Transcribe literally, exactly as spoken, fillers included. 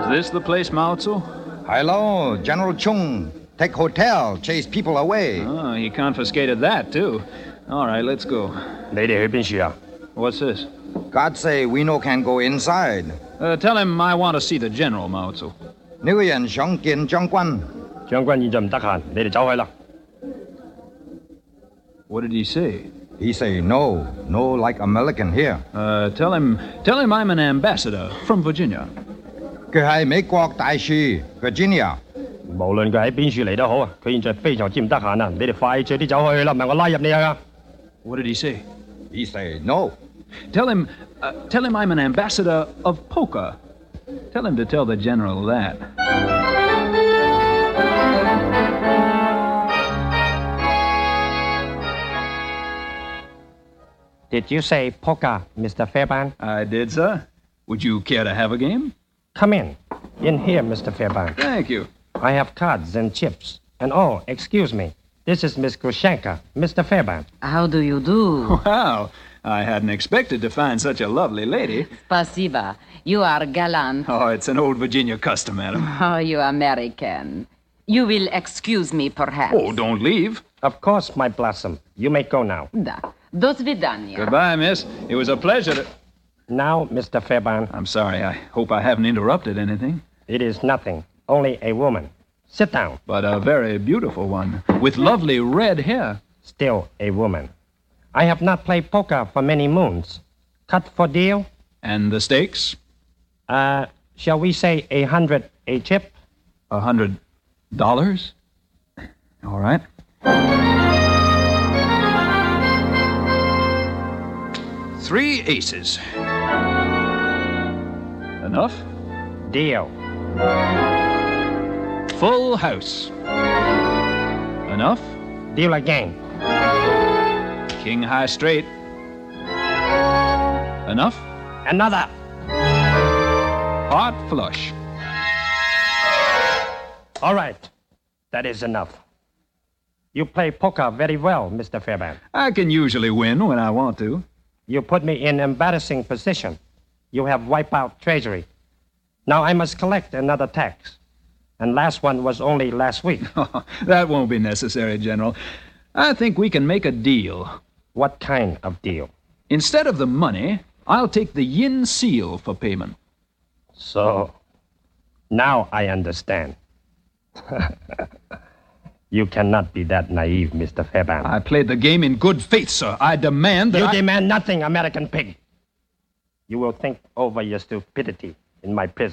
Is this the place, Mao Tzu? Hello, General Chung. Take hotel, chase people away. Oh, he confiscated that, too. All right, let's go. What's this? God say we no can go inside. Uh, tell him I want to see the general, Mao Tzu. 呢個人想見將軍。 將軍現在唔得閒，你哋走開啦。 What did he say? He say no, no like American here. Uh, tell him, tell him I'm an ambassador from Virginia. 佢係美國大使 Virginia。 無論佢喺邊處嚟都好啊，佢現在非常之唔得閒啊！你哋快脆啲走去啦，唔係我拉入你去啊 What did he say? He say no. Tell him, uh, tell him I'm an ambassador of poker. Tell him to tell the general that. Did you say poker, Mister Fairbairn? I did, sir. Would you care to have a game? Come in. In here, Mister Fairbairn. Thank you. I have cards and chips. And oh, excuse me. This is Miss Grushenka, Mister Fairbairn. How do you do? Wow. I hadn't expected to find such a lovely lady. Spasiba. You are gallant. Oh, it's an old Virginia custom, madam. Oh, you American. You will excuse me, perhaps. Oh, don't leave. Of course, my blossom. You may go now. Da. Do svidania. Goodbye, miss. It was a pleasure to... Now, Mister Fairbairn. I'm sorry. I hope I haven't interrupted anything. It is nothing. Only a woman. Sit down. But a very beautiful one, with lovely red hair. Still a woman. I have not played poker for many moons. Cut for deal? And the stakes? Uh, shall we say a hundred a chip? A hundred dollars? All right. Three aces. Enough? Deal. Full house. Enough? Deal again. King high straight. Enough? Another. Heart flush. All right. That is enough. You play poker very well, Mister Fairbairn. I can usually win when I want to. You put me in embarrassing position. You have wiped out treasury. Now I must collect another tax. And last one was only last week. That won't be necessary, General. I think we can make a deal. What kind of deal? Instead of the money, I'll take the yin seal for payment. So, now I understand. You cannot be that naive, Mister Fairbairn. I played the game in good faith, sir. I demand that You I... demand nothing, American pig. You will think over your stupidity in my prison.